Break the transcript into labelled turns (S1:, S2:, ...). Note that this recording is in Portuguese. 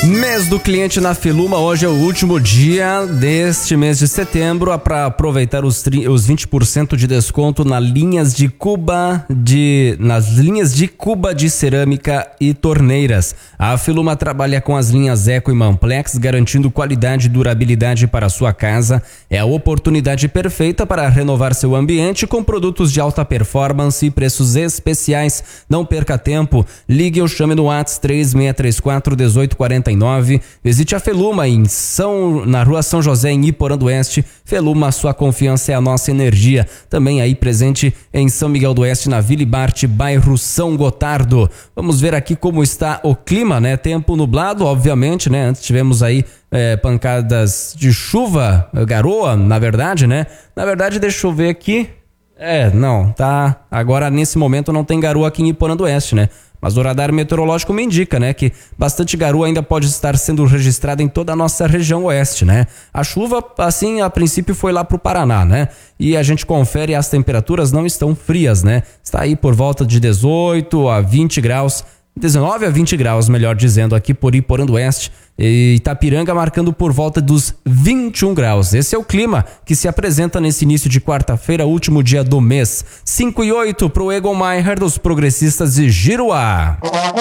S1: Mês do cliente na Feluma, hoje é o último dia deste mês de setembro para aproveitar os 20% de desconto nas linhas de cuba de cerâmica e torneiras. A Feluma trabalha com as linhas Eco e Manplex, garantindo qualidade e durabilidade para a sua casa. É a oportunidade perfeita para renovar seu ambiente com produtos de alta performance e preços especiais. Não perca tempo, ligue ou chame no WhatsApp 3634-1849. Visite a Feluma na Rua São José, em Iporã do Oeste. Feluma, sua confiança é a nossa energia. Também aí presente em São Miguel do Oeste, na Vila Ibarte, bairro São Gotardo. Vamos ver aqui como está o clima, né? Tempo nublado, obviamente, né? Antes tivemos aí pancadas de chuva, garoa, na verdade, né? Na verdade, deixa eu ver aqui. Agora nesse momento não tem garoa aqui em Iporã do Oeste, né? Mas o radar meteorológico me indica, né, que bastante garoa ainda pode estar sendo registrada em toda a nossa região oeste, né? A chuva, assim, a princípio foi lá pro Paraná, né? E a gente confere, as temperaturas não estão frias, né? Está aí por volta de 18 a 20 graus, 19 a 20 graus, melhor dizendo, aqui por Iporã do Oeste. E Itapiranga marcando por volta dos 21 graus. Esse é o clima que se apresenta nesse início de quarta-feira, último dia do mês. 5 e 8 pro Egon Maier dos Progressistas de Giruá.